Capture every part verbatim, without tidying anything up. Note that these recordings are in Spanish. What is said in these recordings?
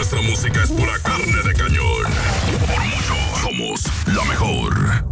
nuestra música es pura carne de cañón. Por mucho, somos la mejor.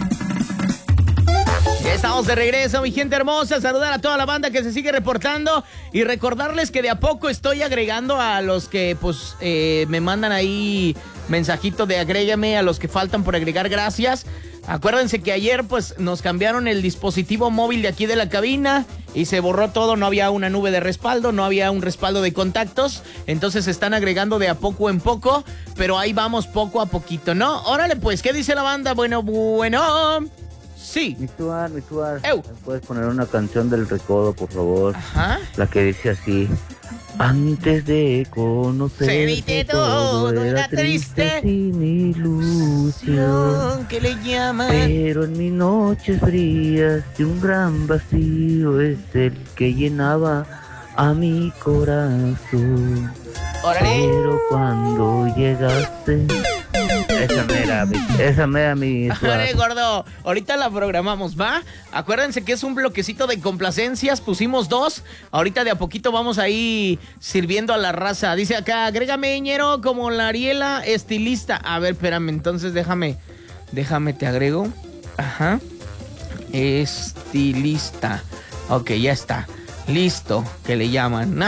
Ya estamos de regreso, mi gente hermosa. Saludar a toda la banda que se sigue reportando y recordarles que de a poco estoy agregando a los que pues eh, me mandan ahí mensajito de agrégame, a los que faltan por agregar, gracias. Acuérdense que ayer pues nos cambiaron el dispositivo móvil de aquí de la cabina y se borró todo, no había una nube de respaldo, no había un respaldo de contactos, entonces se están agregando de a poco en poco, pero ahí vamos poco a poquito, ¿no? Órale pues, ¿qué dice la banda? Bueno, bueno... Sí. Mi Tuar, mi Tuar, Ew. ¿me puedes poner una canción del Recodo, por favor? Ajá. La que dice así: antes de conocerte todo era triste sin ilusión, ¿Qué le llaman? pero en mis noches frías de un gran vacío es el que llenaba a mi corazón. Órale. Pero cuando llegaste, esa mera, mi, esa mera mi Tuar. Órale, gordo. Ahorita la programamos, ¿va? Acuérdense que es un bloquecito de complacencias. Pusimos dos. Ahorita de a poquito vamos ahí sirviendo a la raza. Dice acá, agrégame, ñero, como la Ariela, estilista. A ver, espérame, entonces déjame. Déjame, te agrego. Ajá. Estilista. Ok, ya está. Listo, que le llaman.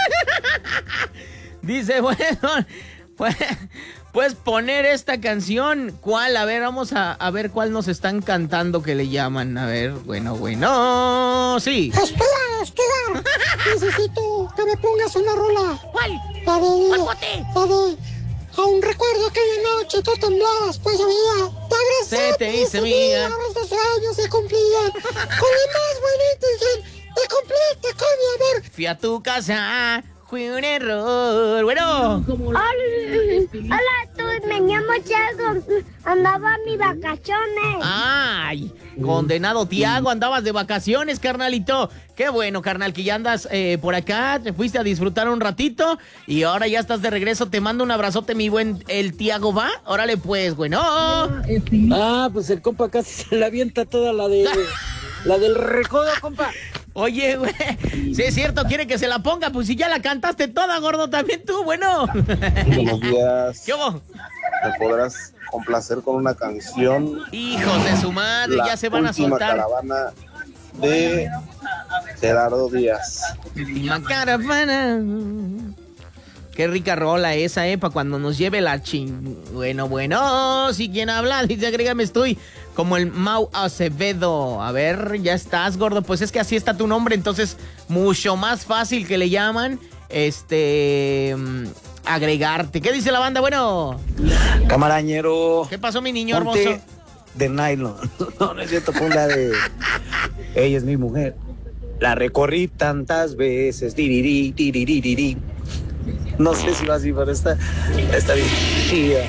Dice, bueno, pues, puedes poner esta canción. ¿Cuál? A ver, vamos a, a ver cuál nos están cantando que le llaman. A ver, bueno, bueno, sí. Espera, espera. Necesito que me pongas una rola. ¿Cuál? La de... ¿Cuál bote? La de... Aún recuerdo aquella noche, tú temblabas, pues llovía. Te abracé, Se te hice mía. Nuestros sueños se cumplían. Con la más bonita ilusión, te cumplí, te comí, a ver. Fui a tu casa, fue un error. Bueno. Hola, hola, tú, me llamo Thiago, andaba a mis vacaciones. Ay, condenado Tiago, andabas de vacaciones, carnalito. Qué bueno, carnal, que ya andas eh, por acá, te fuiste a disfrutar un ratito y ahora ya estás de regreso. Te mando un abrazote, mi buen el Tiago, ¿va? Órale pues, bueno. Ah, pues el compa casi se le avienta toda la de... la del Recodo, compa. Oye, güey, sí es cierto, quiere que se la ponga, pues si ya la cantaste toda, gordo, también tú, bueno. Buenos días. ¿Qué hubo? ¿Me podrás complacer con una canción? Hijos de su madre, La ya se van a última soltar. caravana de Gerardo Díaz. Última caravana. Qué rica rola esa, eh, para cuando nos lleve la ching... Bueno, bueno, si quien habla, dice, agrégame, estoy como el Mau Acevedo. A ver, ya estás, gordo. Pues es que así está tu nombre, entonces mucho más fácil que le llaman, este... agregarte. ¿Qué dice la banda? Bueno. Camarañero. ¿Qué pasó, mi niño Ponte hermoso? de nylon. No, no es cierto, pon la de... Ella es mi mujer. La recorrí tantas veces. Tiriri, tiriri, tiriri. No sé si va así, pero está, está bien chida.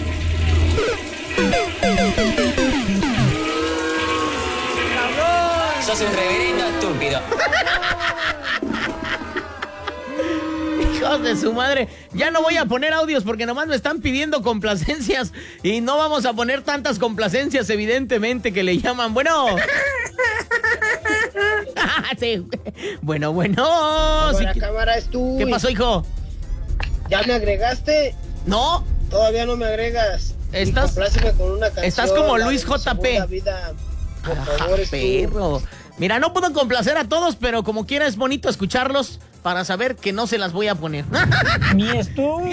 Sos un reverendo estúpido. Hijos de su madre, ya no voy a poner audios porque nomás me están pidiendo complacencias y no vamos a poner tantas complacencias, evidentemente, que le llaman. Bueno. Sí. Bueno, bueno. Buena Sí. cámara es tú. ¿Qué pasó, hijo? ¿Ya me agregaste? No. Todavía no me agregas. Estás, con una canción, estás como Luis J P. Vida, por Ah, favor, es perro. Mira, no puedo complacer a todos, pero como quiera es bonito escucharlos para saber que no se las voy a poner. Ni es tú.